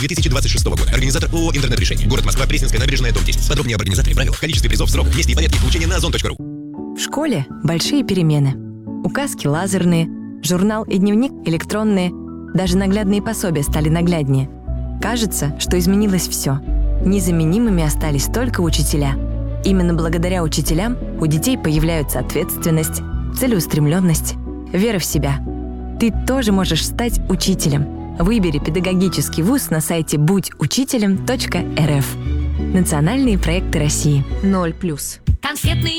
2026 года. Организатор ООО «Интернет-решение». Город Москва, Пресненская набережная, дом 10. Подробнее об организаторе, правилах, количестве призов, сроках, месте и порядке их получения на ozon.ru. В школе большие перемены. Указки лазерные, журнал и дневник электронные, даже наглядные пособия стали нагляднее. Кажется, что изменилось все. Незаменимыми остались только учителя. Именно благодаря учителям у детей появляются ответственность, целеустремленность, вера в себя. Ты тоже можешь стать учителем. Выбери педагогический вуз на сайте будьучителем.рф. Национальные проекты России. 0+. Конфетный